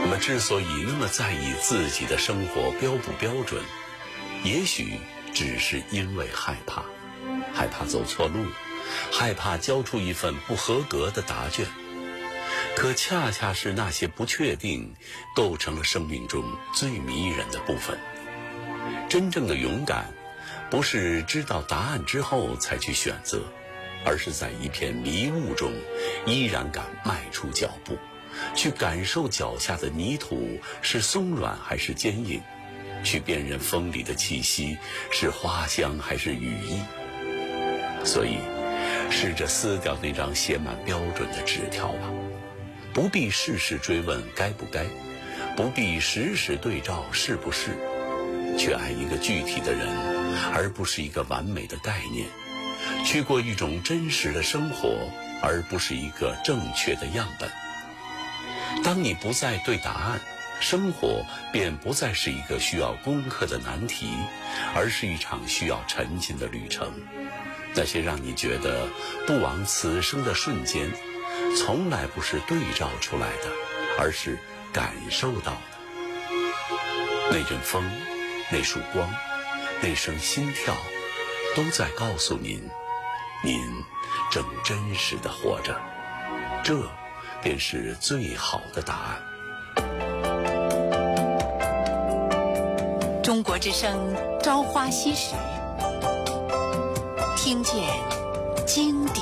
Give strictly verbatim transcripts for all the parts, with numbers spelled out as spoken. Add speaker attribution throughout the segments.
Speaker 1: 我们之所以那么在意自己的生活标不标准，也许只是因为害怕，害怕走错路，害怕交出一份不合格的答卷。可恰恰是那些不确定，构成了生命中最迷人的部分。真正的勇敢，不是知道答案之后才去选择，而是在一片迷雾中，依然敢迈出脚步，去感受脚下的泥土是松软还是坚硬，去辨认风里的气息是花香还是羽翼。所以，试着撕掉那张写满标准的纸条吧，不必事事追问该不该，不必时时对照是不是，去爱一个具体的人，而不是一个完美的概念，去过一种真实的生活，而不是一个正确的样本。当你不再对答案，生活便不再是一个需要攻克的难题，而是一场需要沉浸的旅程。那些让你觉得不枉此生的瞬间，从来不是对照出来的，而是感受到的。那阵风，那束光，那声心跳，都在告诉您，您正真实地活着。这便是最好的答案。
Speaker 2: 中国之声朝花夕拾，听见经典。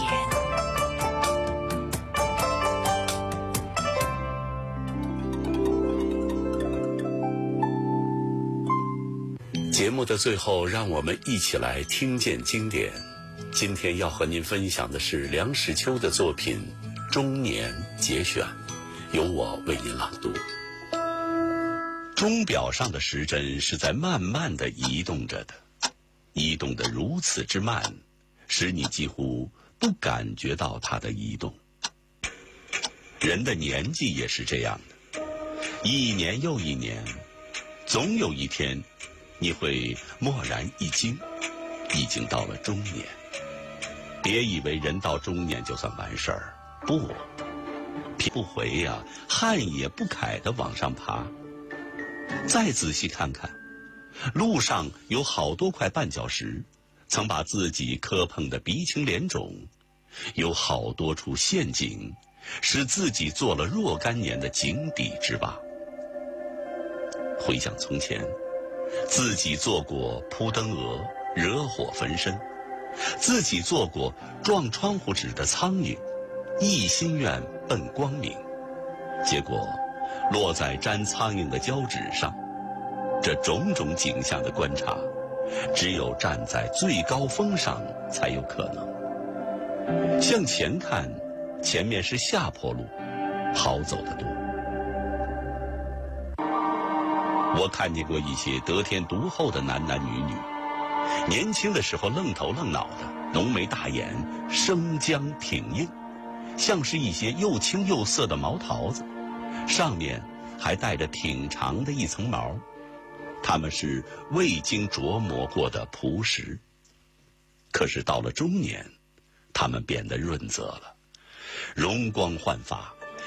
Speaker 1: 节目的最后，让我们一起来听见经典。今天要和您分享的是梁实秋的作品《中年节选》，由我为您朗读。钟表上的时针是在慢慢地移动着的，移动得如此之慢，使你几乎不感觉到它的移动。人的年纪也是这样的，一年又一年，总有一天你会蓦然一惊，已经到了中年。别以为人到中年就算完事儿，不，不回呀、啊，汗也不揩地往上爬。再仔细看看，路上有好多块绊脚石，曾把自己磕碰得鼻青脸肿；有好多处陷阱，使自己做了若干年的井底之蛙。回想从前，自己做过扑灯蛾，惹火焚身；自己做过撞窗户纸的苍蝇，一心愿奔光明，结果落在粘苍蝇的胶纸上。这种种景象的观察，只有站在最高峰上才有可能。向前看，前面是下坡路，好走得多。我看见过一些得天独厚的男男女女，年轻的时候愣头愣脑的，浓眉大眼，生姜挺硬，像是一些又青又涩的毛桃子，上面还带着挺长的一层毛。他们是未经琢磨过的朴实。可是到了中年，他们变得润泽了，容光焕发，